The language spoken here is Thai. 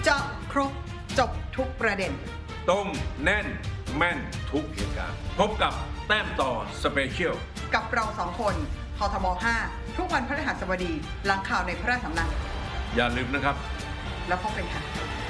เจาะครบจบทุกประเด็นตรงแน่นแม่นทุกเหตุการณ์พบกับแต้มต่อสเปเชียลกับเรา2 คนททบ5ทุกวันพฤหัสบดีหลังข่าวในพระราชสำนักอย่าลืมนะครับแล้วพบกันค่ะ